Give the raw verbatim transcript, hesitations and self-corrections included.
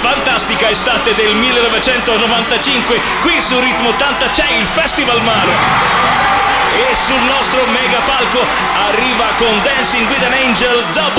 fantastica estate del millenovecentonovantacinque, qui su Ritmo ottanta c'è il Festival Mar. E sul nostro mega palco arriva con Dancing with an Angel Double